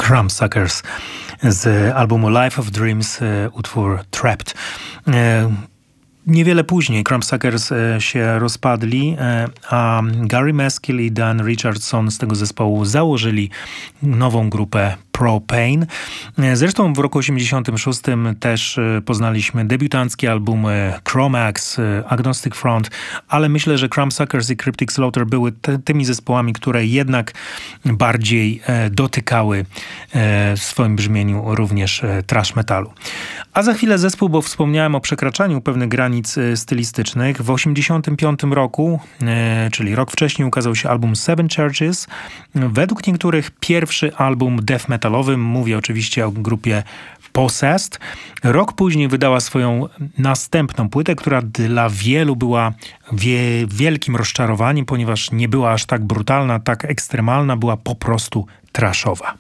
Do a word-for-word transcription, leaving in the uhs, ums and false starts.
Crumbsuckers z albumu Life of Dreams, utwór Trapped. Niewiele później Crumbsuckers się rozpadli, a Gary Maskill i Dan Richardson z tego zespołu założyli nową grupę Propane. Zresztą w roku osiemdziesiątym szóstym też poznaliśmy debiutanckie albumy Chromax, Agnostic Front, ale myślę, że Crumbsuckers i Cryptic Slaughter były te, tymi zespołami, które jednak bardziej dotykały w swoim brzmieniu również thrash metalu. A za chwilę zespół, bo wspomniałem o przekraczaniu pewnych granic stylistycznych. W osiemdziesiątym piątym roku, czyli rok wcześniej, ukazał się album Seven Churches. Według niektórych pierwszy album death metalowy, mówię oczywiście o grupie Possessed. Rok później wydała swoją następną płytę, która dla wielu była wie, wielkim rozczarowaniem, ponieważ nie była aż tak brutalna, tak ekstremalna, była po prostu trashowa.